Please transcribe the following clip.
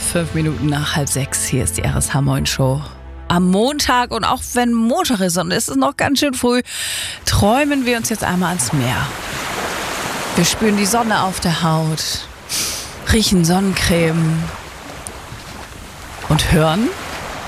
5 Minuten nach 5:30. Hier ist die RSH Moin Show. Am Montag, und auch wenn Montag ist und es ist noch ganz schön früh, träumen wir uns jetzt einmal ans Meer. Wir spüren die Sonne auf der Haut, riechen Sonnencreme und hören